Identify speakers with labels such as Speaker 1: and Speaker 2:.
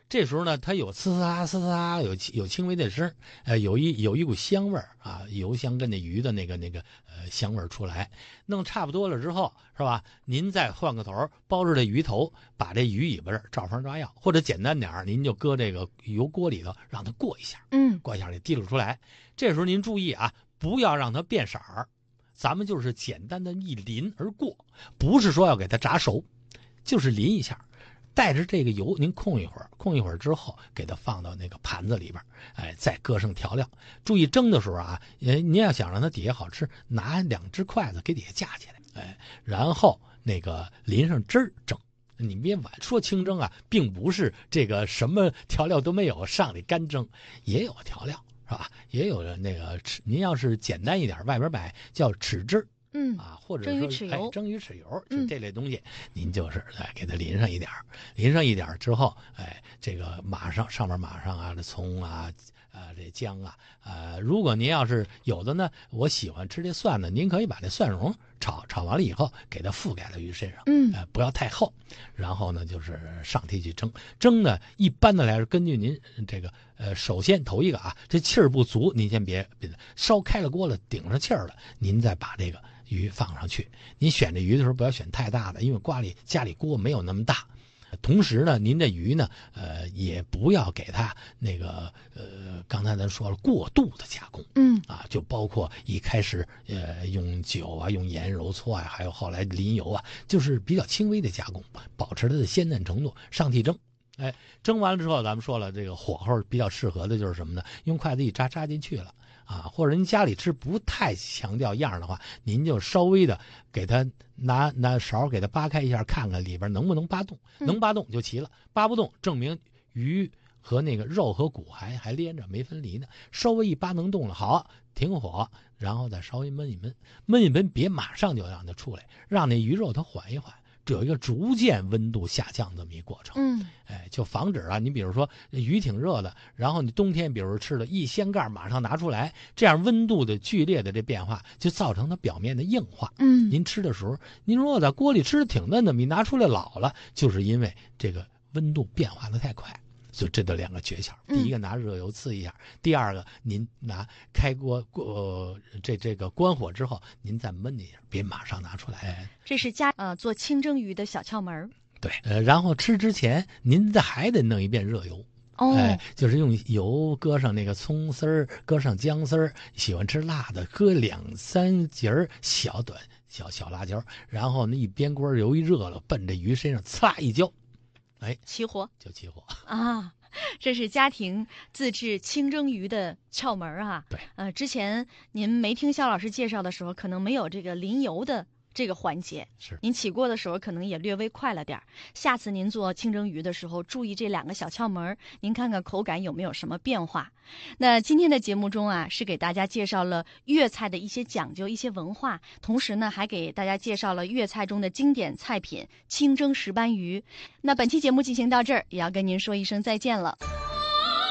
Speaker 1: 这时候呢，它有呲呲呲呲，有轻微的声，有一股香味儿啊，油香跟那鱼的那个香味儿出来。弄差不多了之后，是吧？您再换个头，包着这鱼头，把这鱼尾巴这照方抓药，或者简单点您就搁这个油锅里头让它过一下，过一下给提溜出来。这时候您注意啊，不要让它变色儿，咱们就是简单的一淋而过，不是说要给它炸熟，就是淋一下。带着这个油，您控一会儿之后，给它放到那个盘子里边，再搁上调料。注意蒸的时候啊，您要想让它底下好吃，拿2只筷子给底下架起来，然后那个淋上汁儿蒸。你别说清蒸啊，并不是这个什么调料都没有上里干蒸，也有调料是吧？也有那个您要是简单一点，外边买叫豉汁。或者说蒸鱼豉油，就这类东西，您就是给它淋上一点之后，这个上面马上啊，这葱啊，这姜啊，如果您要是有的呢，我喜欢吃这蒜呢，您可以把这蒜蓉炒完了以后，给它覆盖在鱼身上，不要太厚，然后呢就是上屉去蒸呢，一般的来说，根据您这个首先头一个啊，这气儿不足，您先别烧开了锅了，顶上气儿了，您再把这个鱼放上去。您选这鱼的时候不要选太大的，因为家里锅没有那么大。同时呢，您这鱼呢，也不要给它那个刚才咱说了过度的加工，就包括一开始用酒啊、用盐揉搓啊，还有后来淋油啊，就是比较轻微的加工，保持它的鲜嫩程度，上屉蒸。蒸完了之后，咱们说了，这个火候比较适合的就是什么呢？用筷子一扎进去了。或者您家里吃不太强调样的话，您就稍微的给它拿勺给它扒开一下，看看里边能不能扒动，能扒动就齐了，扒不动证明鱼和那个肉和骨还连着没分离呢。稍微一扒能动了，好，停火，然后再稍微焖一焖，别马上就让它出来，让那鱼肉它缓一缓。这有一个逐渐温度下降这么一过程，就防止你比如说鱼挺热的，然后你冬天比如吃了一掀盖马上拿出来，这样温度的剧烈的这变化就造成它表面的硬化。您吃的时候，您如果在锅里吃的挺嫩的，你拿出来老了，就是因为这个温度变化的太快。所以这都2个诀窍，第一个拿热油刺一下，第二个您拿开锅这个关火之后，您再焖一下，别马上拿出来。
Speaker 2: 这是做清蒸鱼的小窍门。
Speaker 1: 对，然后吃之前您还得弄一遍热油。就是用油搁上那个葱丝儿，搁上姜丝儿，喜欢吃辣的搁2-3节小辣椒，然后那一边锅油一热了，奔这鱼身上呲啦一浇。
Speaker 2: 起火
Speaker 1: 啊！
Speaker 2: 这是家庭自制清蒸鱼的窍门啊。
Speaker 1: 对，
Speaker 2: 之前您没听肖老师介绍的时候，可能没有这个淋油的这个环节，
Speaker 1: 是
Speaker 2: 您起锅的时候可能也略微快了点。下次您做清蒸鱼的时候，注意这2个小窍门，您看看口感有没有什么变化。那今天的节目中啊，是给大家介绍了粤菜的一些讲究、一些文化，同时呢，还给大家介绍了粤菜中的经典菜品清蒸石斑鱼。那本期节目进行到这儿，也要跟您说一声再见了。